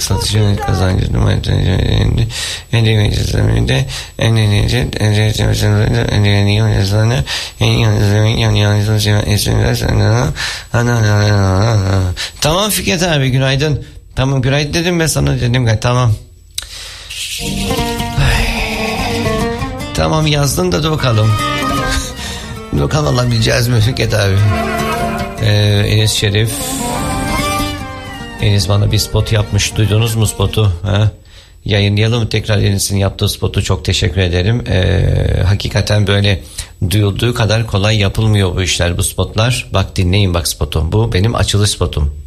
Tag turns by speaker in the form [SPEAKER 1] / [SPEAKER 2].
[SPEAKER 1] satışı kazancı numarasında tamam Fikret abi, günaydın. Tamam, günaydın dedim ben sana, dedim ki tamam. Tamam, yazdın da dur bakalım. Bakalım alabileceğiz mi Fikret abi? Enes Şerif. Enes bana bir spot yapmış. Duydunuz mu spotu? Ha? Yayınlayalım tekrar Enes'in yaptığı spotu. Çok teşekkür ederim. Hakikaten böyle duyulduğu kadar kolay yapılmıyor bu işler, bu spotlar. Bak dinleyin bak spotu. Bu benim açılış spotum.